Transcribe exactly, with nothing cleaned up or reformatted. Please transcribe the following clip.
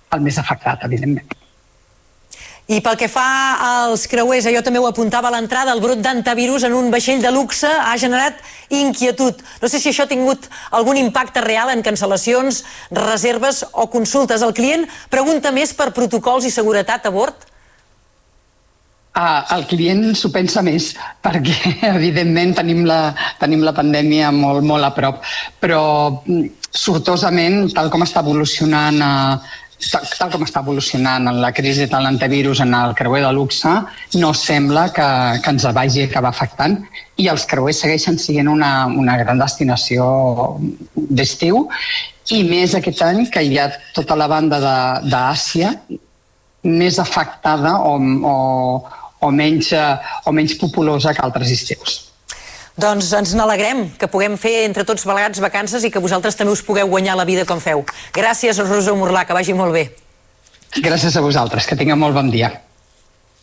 el més afectat, evidentment. I pel que fa als creuers, allò també ho apuntava a l'entrada, el brot d'antivirus en un vaixell de luxe ha generat inquietud. No sé si això ha tingut algun impacte real en cancel·lacions, reserves o consultes. El client pregunta més per protocols i seguretat a bord? Uh, el client s'ho pensa més, perquè evidentment tenim la, tenim la pandèmia molt, molt a prop, però sortosament, tal com està evolucionant uh, Tal, tal com està evolucionant en la crisi de l'antivirus en el creuer de luxe, no sembla que, que ens vagi acabar afectant, i els creuers segueixen sent una, una gran destinació d'estiu, i més aquest any que hi ha tota la banda d'Àsia més afectada o, o, o, menys, o menys populosa que altres estius. Doncs ens n'alegrem que puguem fer entre tots plegats vacances i que vosaltres també us pugueu guanyar la vida com feu. Gràcies, Rosó Murlà, que vagi molt bé. Gràcies a vosaltres, que tingueu molt bon dia.